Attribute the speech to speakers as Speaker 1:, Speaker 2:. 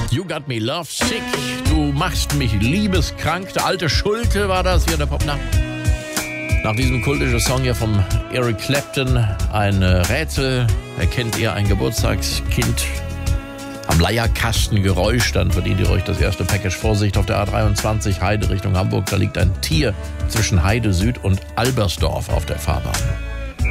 Speaker 1: You got me love sick. Du machst mich liebeskrank. Der alte Schulte war das hier, der Popnach. Nach diesem kultischen Song hier vom Eric Clapton ein Rätsel. Erkennt ihr ein Geburtstagskind am Leierkastengeräusch? Dann verdient ihr euch das erste Package. Vorsicht auf der A23 Heide Richtung Hamburg. Da liegt ein Tier zwischen Heide Süd und Albersdorf auf der Fahrbahn.